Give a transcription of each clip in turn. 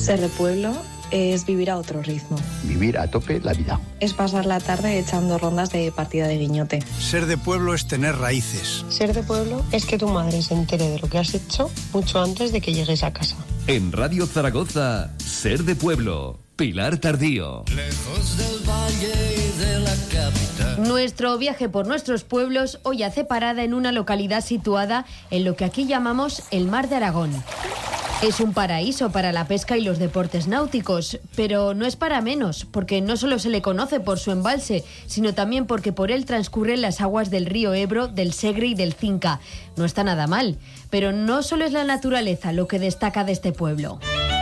Ser de pueblo es vivir a otro ritmo. Vivir a tope la vida. Es pasar la tarde echando rondas de partida de guiñote. Ser de pueblo es tener raíces. Ser de pueblo es que tu madre se entere de lo que has hecho mucho antes de que llegues a casa. En Radio Zaragoza, Ser de pueblo, Pilar Tardío. Lejos del valle y de la capital. Nuestro viaje por nuestros pueblos hoy hace parada en una localidad situada en lo que aquí llamamos el Mar de Aragón. Es un paraíso para la pesca y los deportes náuticos, pero no es para menos, porque no solo se le conoce por su embalse, sino también porque por él transcurren las aguas del río Ebro, del Segre y del Cinca. No está nada mal, pero no solo es la naturaleza lo que destaca de este pueblo.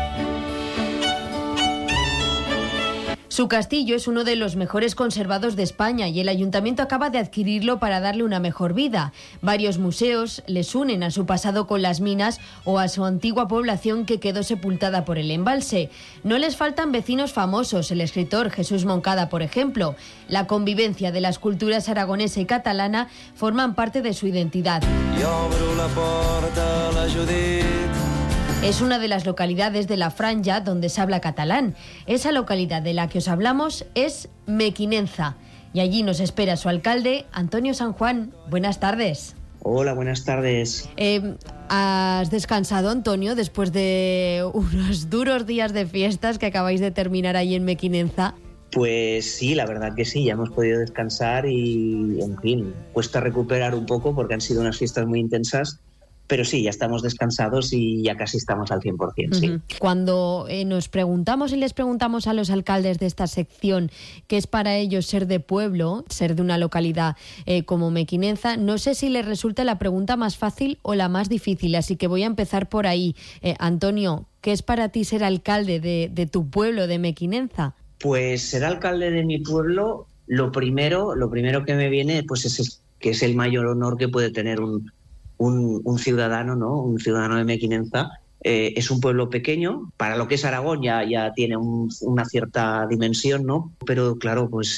Su castillo es uno de los mejores conservados de España y el ayuntamiento acaba de adquirirlo para darle una mejor vida. Varios museos les unen a su pasado con las minas o a su antigua población que quedó sepultada por el embalse. No les faltan vecinos famosos, el escritor Jesús Moncada, por ejemplo. La convivencia de las culturas aragonesa y catalana forman parte de su identidad. Yo abro la puerta a la Judit. Es una de las localidades de la Franja donde se habla catalán. Esa localidad de la que os hablamos es Mequinenza. Y allí nos espera su alcalde, Antonio San Juan. Buenas tardes. Hola, buenas tardes. ¿Has descansado, Antonio, después de unos duros días de fiestas que acabáis de terminar ahí en Mequinenza? Pues sí, la verdad que sí, ya hemos podido descansar y, en fin, cuesta recuperar un poco porque han sido unas fiestas muy intensas. Pero sí, ya estamos descansados y ya casi estamos al 100%, sí. Cuando nos preguntamos y les preguntamos a los alcaldes de esta sección qué es para ellos ser de pueblo, ser de una localidad como Mequinenza, no sé si les resulta la pregunta más fácil o la más difícil, así que voy a empezar por ahí. Antonio, ¿qué es para ti ser alcalde de tu pueblo, de Mequinenza? Pues ser alcalde de mi pueblo, lo primero que me viene pues es que es el mayor honor que puede tener un ciudadano, ¿no? Un ciudadano de Mequinenza. Es un pueblo pequeño, para lo que es Aragón ya tiene una cierta dimensión, ¿no? Pero claro, pues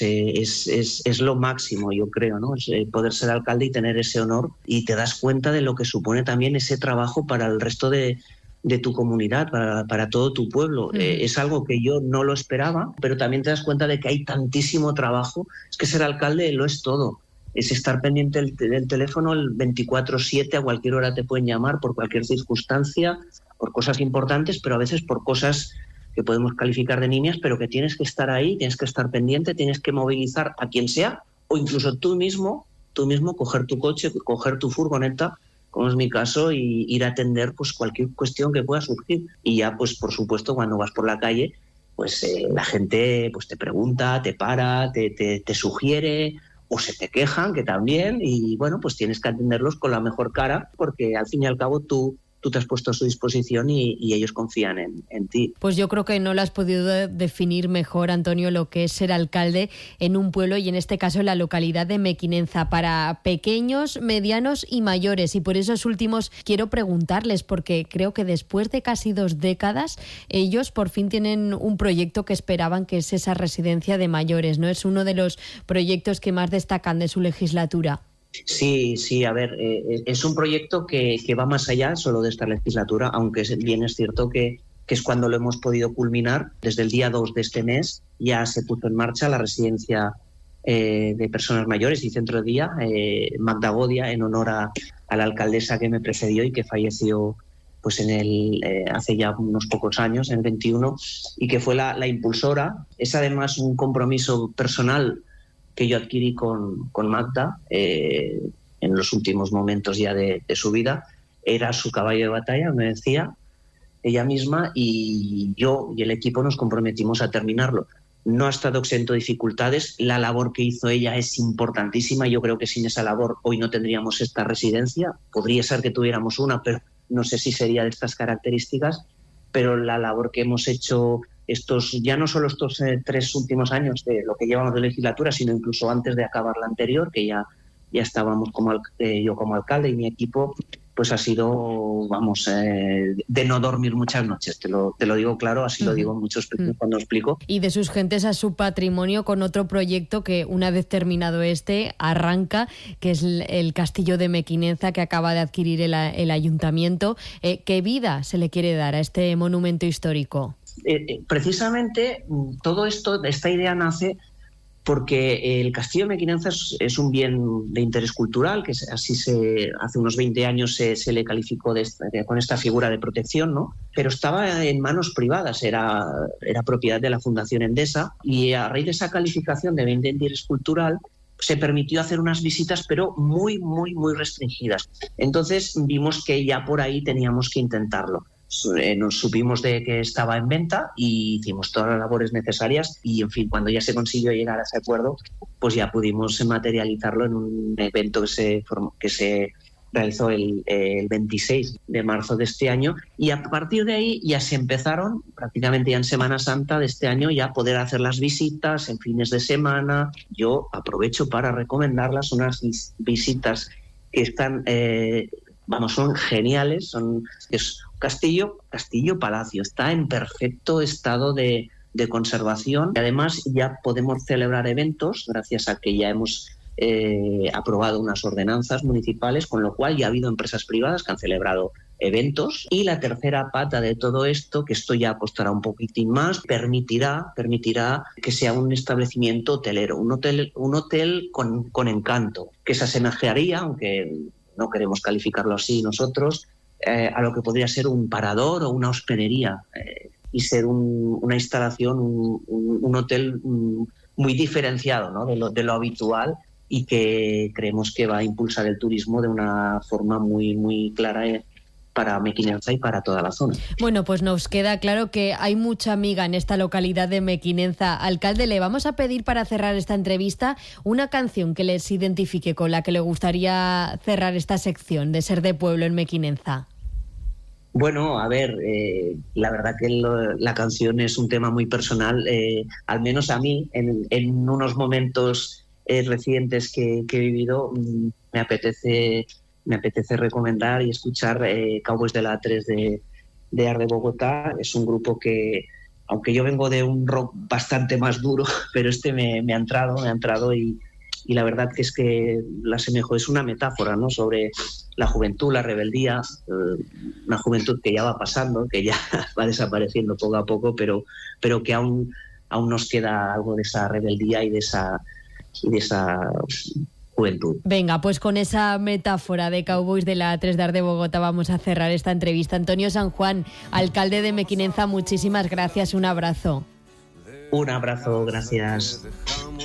es lo máximo, yo creo, ¿no? Es poder ser alcalde y tener ese honor, y te das cuenta de lo que supone también ese trabajo para el resto de tu comunidad, para todo tu pueblo. Es algo que yo no lo esperaba, pero también te das cuenta de que hay tantísimo trabajo. Es que ser alcalde lo es todo. Es estar pendiente del teléfono el 24/7, a cualquier hora te pueden llamar por cualquier circunstancia, por cosas importantes, pero a veces por cosas que podemos calificar de nimias, pero que tienes que estar ahí, tienes que estar pendiente, tienes que movilizar a quien sea, o incluso tú mismo coger tu coche, coger tu furgoneta, como es mi caso, y ir a atender pues cualquier cuestión que pueda surgir. Y ya, pues por supuesto, cuando vas por la calle, pues la gente pues te pregunta, te para, te sugiere, o se te quejan, que también, y bueno, pues tienes que atenderlos con la mejor cara, porque al fin y al cabo tú te has puesto a su disposición y ellos confían en ti. Pues yo creo que no lo has podido definir mejor, Antonio, lo que es ser alcalde en un pueblo, y en este caso en la localidad de Mequinenza, para pequeños, medianos y mayores. Y por esos últimos quiero preguntarles, porque creo que después de casi 2 décadas, ellos por fin tienen un proyecto que esperaban, que es esa residencia de mayores, ¿no? Es uno de los proyectos que más destacan de su legislatura. Sí, a ver, es un proyecto que va más allá solo de esta legislatura, aunque bien es cierto que es cuando lo hemos podido culminar. Desde el día 2 de este mes ya se puso en marcha la residencia de personas mayores y centro de día Magda Godia, en honor a la alcaldesa que me precedió y que falleció pues hace ya unos pocos años, en el 21, y que fue la impulsora. Es además un compromiso personal que yo adquirí con Magda en los últimos momentos ya de su vida. Era su caballo de batalla, me decía ella misma, y yo y el equipo nos comprometimos a terminarlo. No ha estado exento de dificultades. La labor que hizo ella es importantísima. Yo creo que sin esa labor hoy no tendríamos esta residencia. Podría ser que tuviéramos una, pero no sé si sería de estas características. Pero la labor que hemos hecho ya no solo estos 3 últimos años de lo que llevamos de legislatura, sino incluso antes de acabar la anterior, que ya estábamos yo como alcalde y mi equipo, pues ha sido, de no dormir muchas noches, te lo digo claro, así lo digo mucho cuando explico. Y de sus gentes a su patrimonio, con otro proyecto que, una vez terminado arranca, que es el Castillo de Mequinenza, que acaba de adquirir el ayuntamiento. ¿Qué vida se le quiere dar a este monumento histórico? Precisamente todo esto, esta idea nace porque el castillo de Mequinenza es un bien de interés cultural, que así hace unos 20 años se le calificó con esta figura de protección, ¿no? Pero estaba en manos privadas, era propiedad de la Fundación Endesa, y a raíz de esa calificación de bien de interés cultural se permitió hacer unas visitas, pero muy, muy, muy restringidas. Entonces vimos que ya por ahí teníamos que intentarlo. Nos supimos de que estaba en venta y hicimos todas las labores necesarias y, en fin, cuando ya se consiguió llegar a ese acuerdo, pues ya pudimos materializarlo en un evento que se realizó el 26 de marzo de este año, y a partir de ahí ya se empezaron, prácticamente ya en Semana Santa de este año, ya poder hacer las visitas en fines de semana. Yo aprovecho para recomendarlas, unas visitas que están... son geniales, es castillo-palacio, está en perfecto estado de conservación, y además ya podemos celebrar eventos gracias a que ya hemos aprobado unas ordenanzas municipales, con lo cual ya ha habido empresas privadas que han celebrado eventos. Y la tercera pata de todo esto, que esto ya costará un poquitín más, permitirá que sea un establecimiento hotelero, un hotel con encanto, que se asemejaría, aunque no queremos calificarlo así nosotros, a lo que podría ser un parador o una hospedería, y ser una instalación, un hotel muy diferenciado, ¿no? de lo habitual, y que creemos que va a impulsar el turismo de una forma muy, muy clara para Mequinenza y para toda la zona. Bueno, pues nos queda claro que hay mucha miga en esta localidad de Mequinenza. Alcalde, le vamos a pedir, para cerrar esta entrevista, una canción que les identifique, con la que le gustaría cerrar esta sección de Ser de Pueblo en Mequinenza. Bueno, a ver, la verdad que la canción es un tema muy personal, al menos a mí, en unos momentos recientes que he vivido, me apetece recomendar y escuchar Cowboys de la A3 de Ar de Bogotá. Es un grupo que, aunque yo vengo de un rock bastante más duro, pero me ha entrado y la verdad que es que la asemejo, es una metáfora, ¿no?, sobre la juventud, la rebeldía, una juventud que ya va pasando, que ya va desapareciendo poco a poco, pero que aún nos queda algo de esa rebeldía y de esa juventud. Venga, pues con esa metáfora de Cowboys de la A3 de Ar de Bogotá vamos a cerrar esta entrevista. Antonio San Juan, alcalde de Mequinenza, muchísimas gracias, un abrazo. Un abrazo, gracias.